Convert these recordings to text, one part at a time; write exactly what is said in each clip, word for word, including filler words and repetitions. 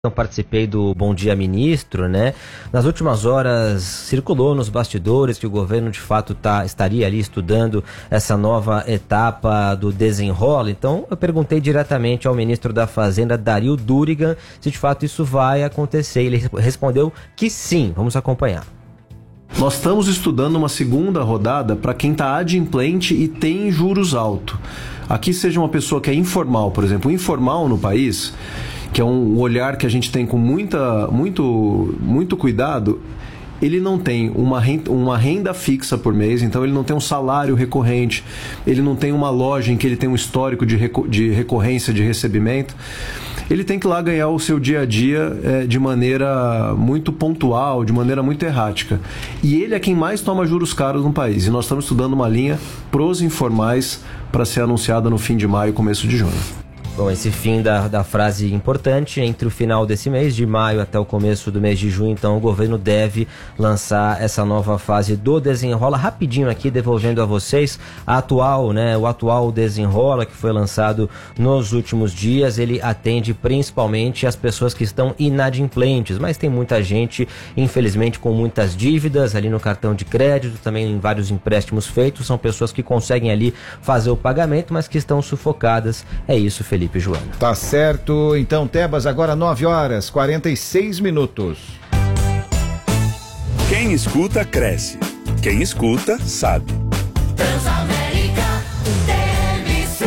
Eu participei do Bom Dia Ministro, né? Nas últimas horas circulou nos bastidores que o governo de fato tá, estaria ali estudando essa nova etapa do desenrola. Então eu perguntei diretamente ao ministro da Fazenda, Dario Durigan, se de fato isso vai acontecer. Ele respondeu que sim. Vamos acompanhar. Nós estamos estudando uma segunda rodada para quem está adimplente e tem juros altos. Aqui seja uma pessoa que é informal, por exemplo, informal no país, que é um olhar que a gente tem com muita, muito, muito cuidado, ele não tem uma renda, uma renda fixa por mês, então ele não tem um salário recorrente, ele não tem uma loja em que ele tem um histórico de, reco- de recorrência de recebimento. Ele tem que ir lá ganhar o seu dia a dia é, de maneira muito pontual, de maneira muito errática. E ele é quem mais toma juros caros no país. E nós estamos estudando uma linha pros informais para ser anunciada no fim de maio, começo de junho. Bom, esse fim da, da frase importante, entre o final desse mês, de maio até o começo do mês de junho, então o governo deve lançar essa nova fase do Desenrola. Rapidinho aqui, devolvendo a vocês a atual, né, o atual Desenrola, que foi lançado nos últimos dias. Ele atende principalmente as pessoas que estão inadimplentes, mas tem muita gente, infelizmente, com muitas dívidas ali no cartão de crédito, também em vários empréstimos feitos. São pessoas que conseguem ali fazer o pagamento, mas que estão sufocadas. É isso, Felipe. Felipe, Joana. Tá certo. Então, Tebas, agora nove horas, quarenta e seis minutos. Quem escuta, cresce. Quem escuta, sabe. Transamérica T V C.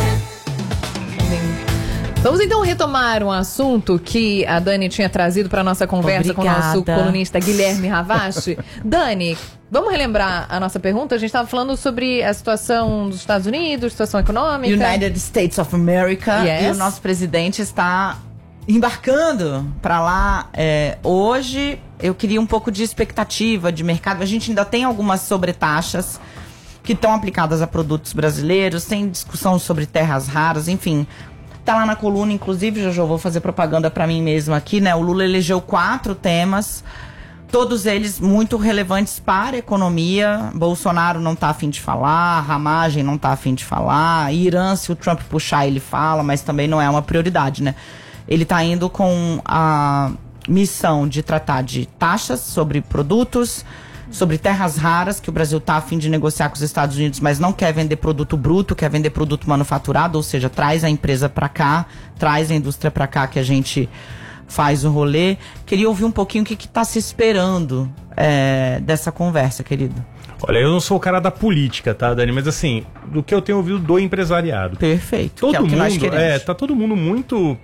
Vamos então retomar um assunto que a Dani tinha trazido para nossa conversa Obrigada. com o nosso colunista Guilherme Ravache. Dani, vamos relembrar a nossa pergunta? A gente estava falando sobre a situação dos Estados Unidos, situação econômica. United States of America. Yes. E o nosso presidente está embarcando para lá é, hoje. Eu queria um pouco de expectativa de mercado. A gente ainda tem algumas sobretaxas que estão aplicadas a produtos brasileiros. Tem discussão sobre terras raras, enfim. Tá lá na coluna, inclusive, já, já vou fazer propaganda para mim mesmo aqui, né? O Lula elegeu quatro temas, todos eles muito relevantes para a economia. Bolsonaro não tá a fim de falar, Ramagem não tá a fim de falar, Irã, se o Trump puxar, ele fala, mas também não é uma prioridade, né? Ele tá indo com a missão de tratar de taxas sobre produtos, sobre terras raras, que o Brasil está a fim de negociar com os Estados Unidos, mas não quer vender produto bruto, quer vender produto manufaturado, ou seja, traz a empresa para cá, traz a indústria para cá que a gente faz o rolê. Queria ouvir um pouquinho o que está se esperando é, dessa conversa, querido. Olha, eu não sou o cara da política, tá, Dani? Mas assim, do que eu tenho ouvido do empresariado. Perfeito. Todo que é o que nós mundo, queremos. é, tá todo mundo muito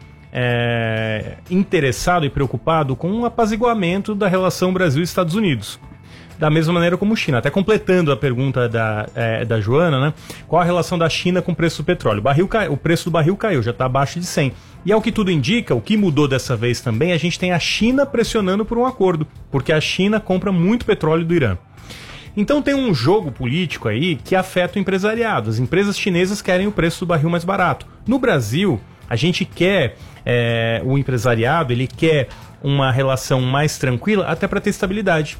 é, interessado e preocupado com o apaziguamento da relação Brasil-Estados Unidos. Da mesma maneira como China. Até completando a pergunta da, é, da Joana, né? Qual a relação da China com o preço do petróleo? O, barril cai, o preço do barril caiu, já está abaixo de cem. E ao que tudo indica, o que mudou dessa vez também, a gente tem a China pressionando por um acordo, porque a China compra muito petróleo do Irã. Então tem um jogo político aí que afeta o empresariado. As empresas chinesas querem o preço do barril mais barato. No Brasil, a gente quer, é, o empresariado, ele quer uma relação mais tranquila até para ter estabilidade.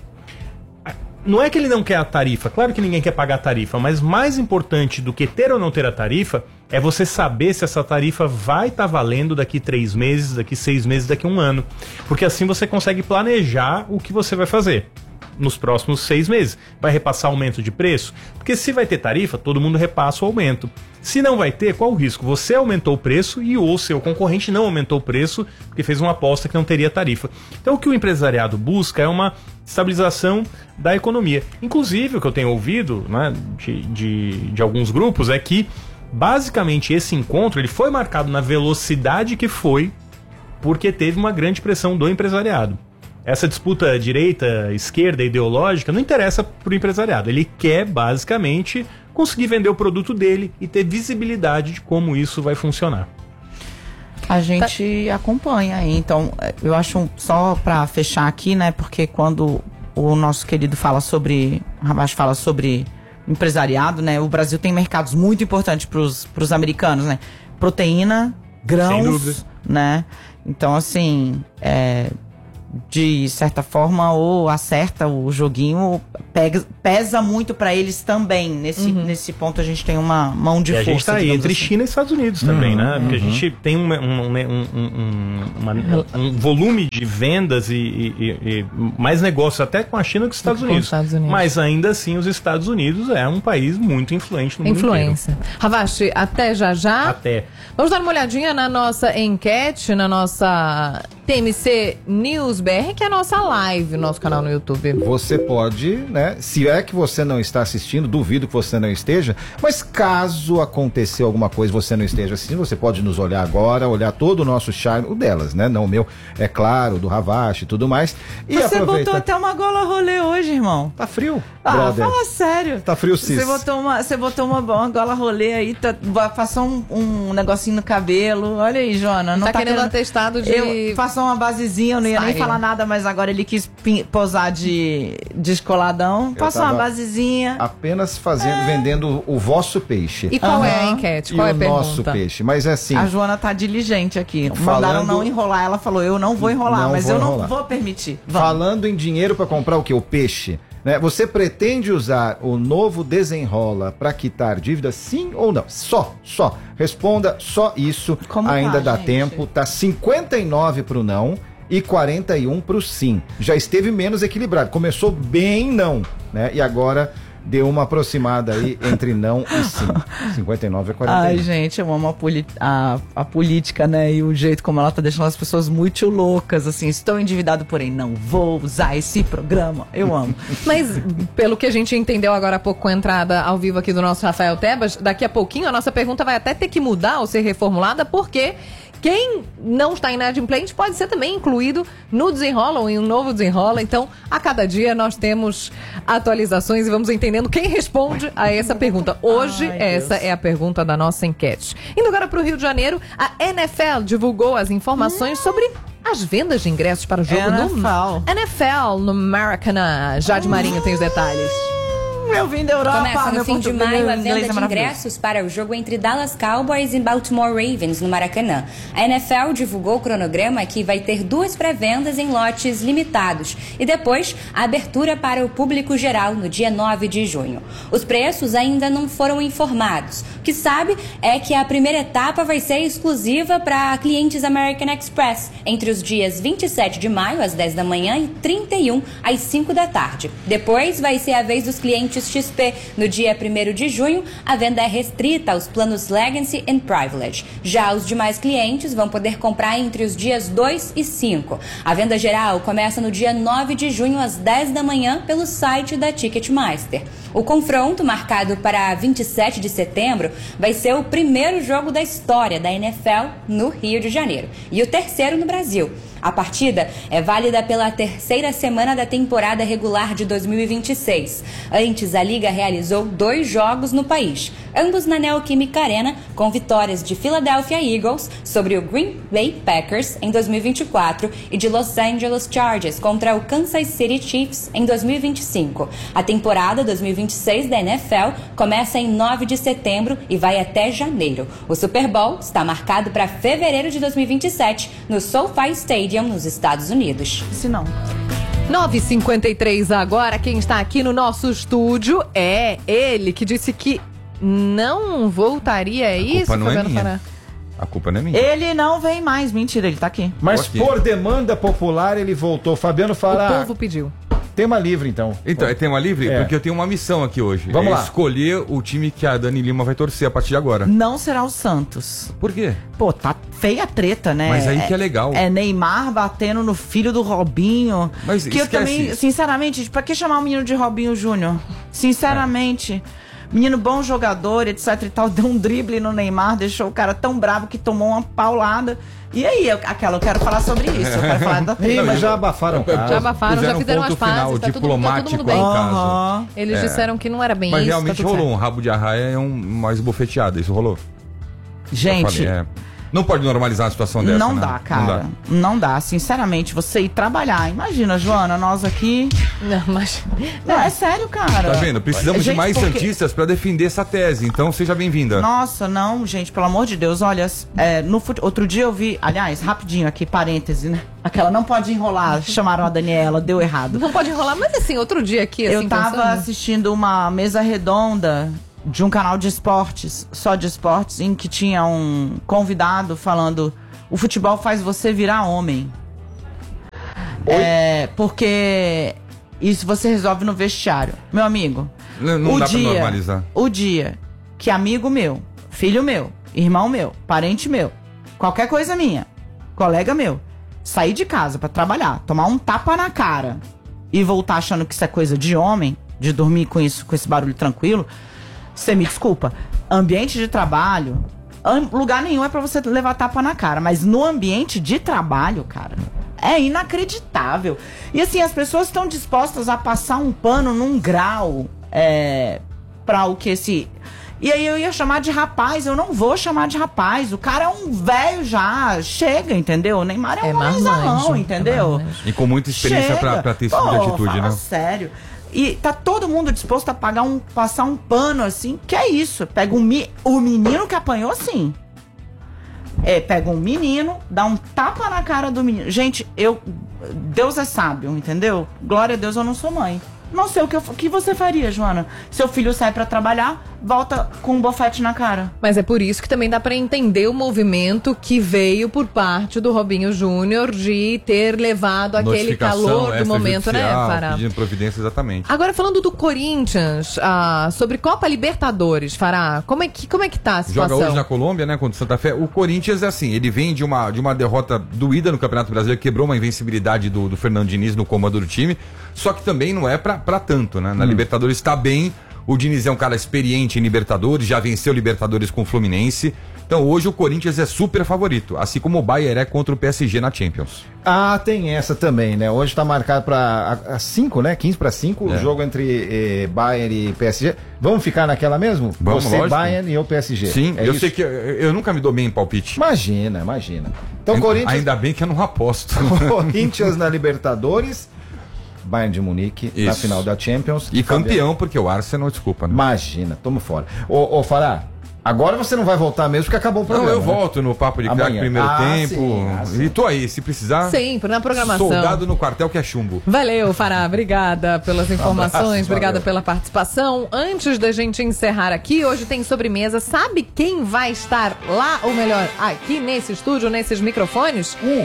Não é que ele não quer a tarifa, claro que ninguém quer pagar a tarifa, mas mais importante do que ter ou não ter a tarifa é você saber se essa tarifa vai estar tá valendo daqui três meses, daqui seis meses, daqui um ano. Porque assim você consegue planejar o que você vai fazer nos próximos seis meses. Vai repassar aumento de preço? Porque se vai ter tarifa, todo mundo repassa o aumento. Se não vai ter, qual o risco? Você aumentou o preço e o seu concorrente não aumentou o preço porque fez uma aposta que não teria tarifa. Então o que o empresariado busca é uma estabilização da economia. Inclusive, o que eu tenho ouvido, né, de, de, de alguns grupos é que basicamente esse encontro ele foi marcado na velocidade que foi porque teve uma grande pressão do empresariado. Essa disputa direita, esquerda, ideológica, não interessa para o empresariado. Ele quer, basicamente, conseguir vender o produto dele e ter visibilidade de como isso vai funcionar. A gente tá. acompanha aí. Então, eu acho, só para fechar aqui, né, porque quando o nosso querido fala sobre, o Ravache fala sobre empresariado, né, o Brasil tem mercados muito importantes para os americanos, né, proteína, grãos, né, então, assim, é... de certa forma, ou acerta o joguinho, ou pega, pesa muito pra eles também. Nesse, Uhum. nesse ponto a gente tem uma mão de E a força. gente tá aí digamos entre assim. China e Estados Unidos também, Uhum, né? Porque uhum. a gente tem um, um, um, um, uma- um volume de vendas e, e- e mais negócios até com a China que os Estados Com os Unidos. Estados Unidos. Mas ainda assim, os Estados Unidos é um país muito influente no mundo Influência. Ravache, até já já. inteiro. Até. Vamos dar uma olhadinha na nossa enquete, na nossa T M C News B R, que é a nossa live, nosso canal no YouTube. Você pode, né? Se é que você não está assistindo, duvido que você não esteja, mas caso acontecer alguma coisa e você não esteja assistindo, você pode nos olhar agora, olhar todo o nosso chat, o delas, né? Não o meu, é claro, do Ravache e tudo mais. E Você aproveita. botou até uma gola rolê hoje, irmão. Tá frio, Ah, brother. fala sério. Tá frio, cis. Você botou uma, você botou uma, uma gola rolê aí, tá, passou um, um negocinho no cabelo. Olha aí, Jona. Não Tá tá, querendo atestado de- Eu, passou uma basezinha, eu não ia nem Style. falar nada, mas agora ele quis pin- posar de descoladão. Passou uma tava basezinha. Apenas fazendo, vendendo o vosso peixe. E qual é a Aham. enquete? E Qual é o a pergunta? nosso peixe. Mas é assim. A Joana tá diligente aqui. Falando- Mandaram não enrolar. Ela falou, eu não vou enrolar, Não mas vou eu não enrolar. vou permitir. Vamos. Falando em dinheiro para comprar o que? O peixe. Né? Você pretende usar o novo Desenrola para quitar dívidas, sim ou não? Só, só. Responda só isso. Como Ainda tá, dá gente? tempo. Tá cinquenta e nove pro não e quarenta e um pro sim. Já esteve menos equilibrado. Começou bem não, né? E agora deu uma aproximada aí entre não e sim. cinquenta e nove a quarenta e um. Ai, gente, eu amo a, poli- a, a política, né? E o jeito como ela tá deixando as pessoas muito loucas, assim. Estou endividado, porém não vou usar esse programa. Eu amo. Mas, pelo que a gente entendeu agora há pouco com a entrada ao vivo aqui do nosso Rafael Tebas, daqui a pouquinho a nossa pergunta vai até ter que mudar ou ser reformulada, porque quem não está inadimplente pode ser também incluído no Desenrola ou em um novo Desenrola. Então, a cada dia nós temos atualizações e vamos entendendo quem responde a essa pergunta. Hoje, Ai, essa Deus. é a pergunta da nossa enquete. Indo agora para o Rio de Janeiro, a N F L divulgou as informações sobre as vendas de ingressos para o jogo N F L. no N F L no Maracanã. Jade Marinho tem os detalhes. Eu vim da Europa, Começa meu no fim de português, maio a inglês venda é de maravilhoso. ingressos para o jogo entre Dallas Cowboys e Baltimore Ravens, no Maracanã. A N F L divulgou o cronograma que vai ter duas pré-vendas em lotes limitados e depois a abertura para o público geral no dia nove de junho. Os preços ainda não foram informados. O que sabe é que a primeira etapa vai ser exclusiva para clientes American Express, entre os dias vinte e sete de maio, às dez da manhã, e trinta e um, às cinco da tarde. Depois vai ser a vez dos clientes X P. No dia primeiro de junho, a venda é restrita aos planos Legacy and Privilege. Já os demais clientes vão poder comprar entre os dias dois e cinco. A venda geral começa no dia nove de junho, às dez da manhã, pelo site da Ticketmaster. O confronto, marcado para vinte e sete de setembro, vai ser o primeiro jogo da história da N F L no Rio de Janeiro e o terceiro no Brasil. A partida é válida pela terceira semana da temporada regular de dois mil e vinte e seis. Antes, a Liga realizou dois jogos no país, ambos na Neoquímica Arena, com vitórias de Philadelphia Eagles sobre o Green Bay Packers em dois mil e vinte e quatro e de Los Angeles Chargers contra o Kansas City Chiefs em dois mil e vinte e cinco. A temporada dois mil e vinte e seis da N F L começa em nove de setembro e vai até janeiro. O Super Bowl está marcado para fevereiro de dois mil e vinte e sete no SoFi Stadium, nos Estados Unidos. Se não. nove e cinquenta e três agora, quem está aqui no nosso estúdio é ele, que disse que não voltaria, é isso, culpa não é Fabiano minha. Fará? A culpa não é minha. Ele não vem mais. Mentira, ele tá aqui. Mas Ok. por demanda popular ele voltou. Fabiano O Fará, povo pediu. tema livre então. Então, é tema livre? É. Porque eu tenho uma missão aqui hoje. Vamos é lá. escolher o time que a Dani Lima vai torcer a partir de agora. Não será o Santos. Por quê? Pô, tá feia a treta, né? Mas aí que é legal. É Neymar batendo no filho do Robinho. Mas que eu esquece também, isso. sinceramente, pra que chamar o menino de Robinho Júnior? Sinceramente. Menino bom jogador, etc e tal, deu um drible no Neymar, deixou o cara tão bravo que tomou uma paulada. E aí, eu, aquela, eu quero falar sobre isso. Eu quero falar da Ih, Não, mas eu- já abafaram o eu- caso. Já abafaram, já Puseram um fizeram ponto as pazes, final tá tudo, tá todo diplomático mundo bem. ao caso. Aham. Eles É. disseram que não era bem Mas isso. realmente tá tudo rolou certo. um rabo de arraia, é um mais bofeteado. Isso rolou? Eu Gente, falei, é. Não pode normalizar a situação dessa, Não né? dá, cara. Não dá. Não dá. Sinceramente, você ir trabalhar. Imagina, Joana, nós aqui... Não, mas... Não, é sério, cara. Tá vendo? Precisamos Gente, de mais porque- santistas pra defender essa tese. Então, seja bem-vinda. Nossa, não, gente, pelo amor de Deus, olha, é, no fute... outro dia eu vi, aliás, rapidinho aqui, parêntese, né? Aquela não pode enrolar, chamaram a Daniela, deu errado. Não pode enrolar, mas assim, outro dia aqui, assim, Eu tava pensando- assistindo uma mesa redonda de um canal de esportes, só de esportes, em que tinha um convidado falando: o futebol faz você virar homem. É, porque isso você resolve no vestiário. Meu amigo, Não, não o dá pra dia, normalizar. o dia que amigo meu, filho meu, irmão meu, parente meu, qualquer coisa minha, colega meu, sair de casa pra trabalhar, tomar um tapa na cara e voltar achando que isso é coisa de homem, de dormir com isso, com esse barulho tranquilo, você me desculpa. Ambiente de trabalho, am- lugar nenhum é pra você levar tapa na cara, mas no ambiente de trabalho, cara, é inacreditável. E assim, as pessoas estão dispostas a passar um pano num grau é, pra o que esse... E aí eu ia chamar de rapaz, eu não vou chamar de rapaz. O cara é um velho já, chega, entendeu? O Neymar é, É um marzão, marmanjo, entendeu? é marmanjo. E com muita experiência Chega. pra, pra ter esse tipo Pô, de atitude, fala né? sério. E tá todo mundo disposto a pagar um, passar um pano assim, que é isso. Pega um mi, o menino que apanhou, sim. É, pega um menino, dá um tapa na cara do menino. Gente, eu... Deus é sábio, entendeu? Glória a Deus, eu não sou mãe. Não sei o que, eu, o que você faria, Joana. Seu filho sai pra trabalhar, volta com um bofete na cara. Mas é por isso que também dá pra entender o movimento que veio por parte do Robinho Júnior de ter levado aquele Notificação calor do momento, né, extrajudicial, Fará? Pedindo providência, exatamente. Agora, falando do Corinthians, ah, sobre Copa Libertadores, Fará, como é que, como é que tá a situação? Joga hoje na Colômbia, né, contra o Santa Fé. O Corinthians é assim, ele vem de uma, de uma derrota doída no Campeonato Brasileiro, quebrou uma invencibilidade do, do Fernando Diniz no comando do time, só que também não é pra, pra tanto, né? Na Libertadores está bem, o Diniz é um cara experiente em Libertadores, já venceu Libertadores com o Fluminense. Então hoje o Corinthians é super favorito, assim como o Bayern é contra o P S G na Champions. Ah, tem essa também, né? Hoje tá marcado para cinco, né? quinze para cinco, É. o jogo entre eh, Bayern e P S G. Vamos ficar naquela mesmo? Vamos, Você, lógico. Bayern e eu P S G. Sim, É eu isso? sei que eu, eu nunca me dou bem em palpite. Imagina, imagina. Então, Ainda- Corinthians, Ainda bem que eu não aposto. Corinthians na Libertadores, Bayern de Munique na Isso. final da Champions. E Fabiano. campeão, porque o Arsenal, desculpa, né? Imagina, tamo fora. Ô, ô Fará, agora você não vai voltar mesmo porque acabou o Não, programa. eu né? volto no Papo de Crack Amanhã. primeiro Ah, tempo. sim, ah, sim. E tô aí, se precisar. Sempre, na programação. Soldado no quartel que é chumbo. Valeu, Fará. Obrigada pelas informações, abraço, obrigada valeu. pela participação. Antes da gente encerrar aqui, hoje tem sobremesa. Sabe quem vai estar lá, ou melhor, aqui nesse estúdio, nesses microfones? Um,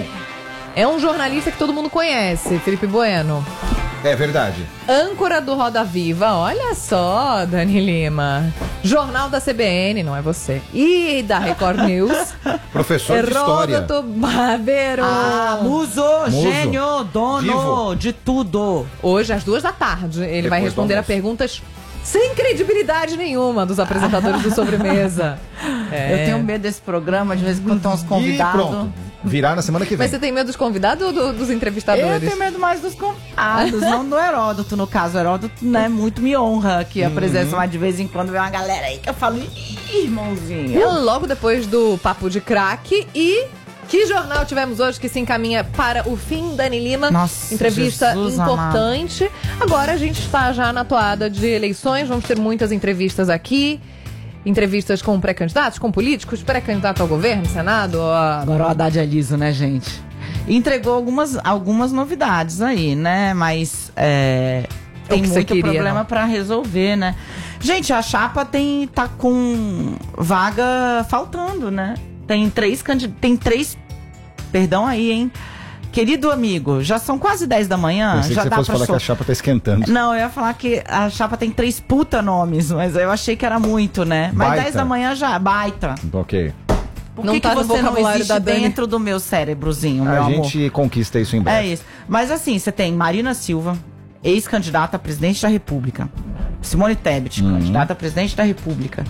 É um jornalista que todo mundo conhece, Felipe Bueno. é verdade. Âncora do Roda Viva, olha só, Dani Lima. Jornal da C B N, não é você. E da Record News. Professor de história. Heródoto Barbeiro. Ah, muso, Muso. gênio, dono Divo. de tudo. Hoje, às duas da tarde, ele Depois vai do responder a almoço. perguntas sem credibilidade nenhuma dos apresentadores do Sobremesa. É. Eu tenho medo desse programa, de vez em quando tem uns E convidados. pronto. Virar na semana que vem. Mas você tem medo dos convidados ou do- dos Eu entrevistadores? tenho medo mais dos convidados, não do Heródoto, no caso. O Heródoto, né, muito me honra aqui a presença, mas de vez em quando vem uma galera aí que eu falo, "Ih, irmãozinho. E logo depois do Papo de Craque e... Que jornal tivemos hoje que se encaminha para o fim, Dani Lima? Nossa, Entrevista Jesus importante. Agora a gente está já na toada de eleições, vamos ter muitas entrevistas aqui. Entrevistas com pré-candidatos, com políticos, pré-candidato ao governo, Senado. ó. Agora o Haddad é liso, né, gente? Entregou algumas, algumas novidades aí, né? Mas é, tem que você muito queria, problema não? pra resolver, né? Gente, a chapa tem, tá com vaga faltando, né? Tem três candidatos. Tem três. Perdão aí, hein? Querido amigo, já são quase dez da manhã. Pensei já que você dá fosse pra falar sol- que a chapa tá esquentando. Não, eu ia falar que a chapa tem três puta nomes, mas eu achei que era muito, né? Mas Baita. dez da manhã já, baita. Ok. Por Não que, tá que no você não vocabulário existe da Dani. dentro do meu cérebrozinho, meu A amor? gente conquista isso em breve. É isso. Mas assim, você tem Marina Silva, ex-candidata a presidente da República. Simone Tebet, Uhum. candidata a presidente da República.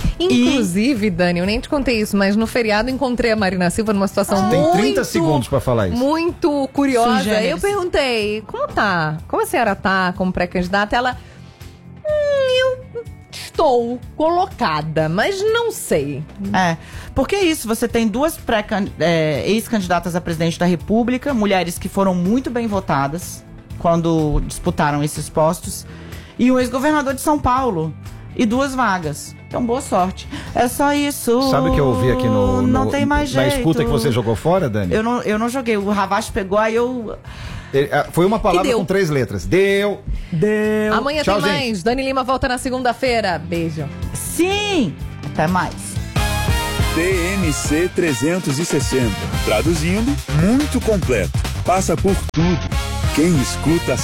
Inclusive, Dani, eu nem te contei isso, mas no feriado encontrei a Marina Silva numa situação Tem muito... trinta segundos pra falar isso. Muito curiosa. Sui generis. Eu perguntei, como tá? Como a senhora tá como pré-candidata? Ela... Hum, eu estou colocada, mas não sei. É, porque é isso, você tem duas pré é, ex-candidatas a presidente da República, mulheres que foram muito bem votadas quando disputaram esses postos, e um ex-governador de São Paulo, e duas vagas. Então, boa sorte. É só isso. Sabe o que eu ouvi aqui no, no Não tem mais na jeito. escuta que você jogou fora, Dani? Eu não, eu não joguei, o Ravache pegou, aí eu... Ele, ah, foi uma palavra deu. com três letras. Deu. Deu. Amanhã Tchau, tem gente. mais. Dani Lima volta na segunda-feira. Beijo. Sim! Até mais. T M C trezentos e sessenta. Traduzindo, muito completo. Passa por tudo. Quem escuta